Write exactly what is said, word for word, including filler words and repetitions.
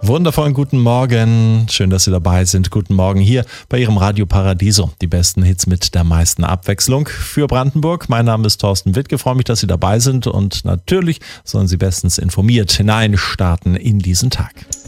Wundervollen guten Morgen. Schön, dass Sie dabei sind. Guten Morgen hier bei Ihrem Radio Paradiso. Die besten Hits mit der meisten Abwechslung für Brandenburg. Mein Name ist Thorsten Wittke. Ich freue mich, dass Sie dabei sind. Und natürlich sollen Sie bestens informiert hineinstarten in diesen Tag.